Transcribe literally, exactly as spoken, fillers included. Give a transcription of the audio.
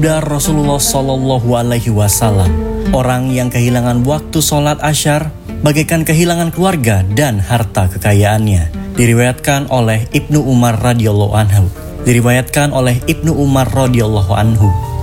Dari Rasulullah Shallallahu Alaihi Wasallam, orang yang kehilangan waktu sholat asyar bagaikan kehilangan keluarga dan harta kekayaannya. Diriwayatkan oleh Ibnu Umar radhiyallahu anhu. Diriwayatkan oleh Ibnu Umar radhiyallahu anhu.